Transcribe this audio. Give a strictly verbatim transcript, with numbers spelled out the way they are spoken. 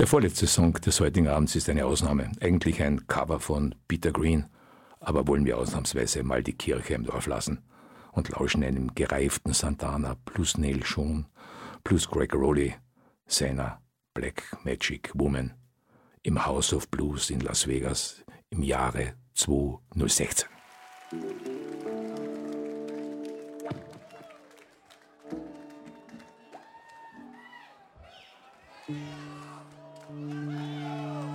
Der vorletzte Song des heutigen Abends ist eine Ausnahme. Eigentlich ein Cover von Peter Green, aber wollen wir ausnahmsweise mal die Kirche im Dorf lassen und lauschen einem gereiften Santana plus Neil Schon plus Greg Rowley seiner Black Magic Woman im House of Blues in Las Vegas im Jahre zweitausendsechzehn.